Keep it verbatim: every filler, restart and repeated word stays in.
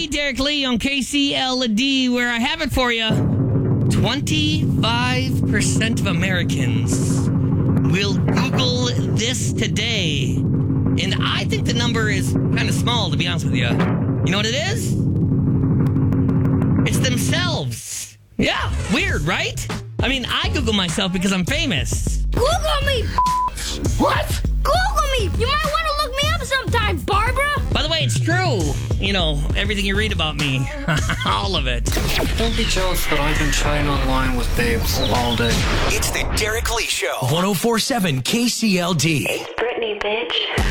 me, Derek Lee, on K C L D, where I have it for you. twenty-five percent of Americans will Google this today. And I think the number is kind of small, to be honest with you. You know what it is? It's themselves. Yeah, weird, right? I mean, I Google myself because I'm famous. Google me! What? Google me! You might want to look me up sometime, Barbara! By the way, it's true. You know, everything you read about me. All of it. Don't be jealous that I've been chatting online with babes all day. It's the Derek Lee Show. one oh four point seven K C L D. It's Brittany, bitch.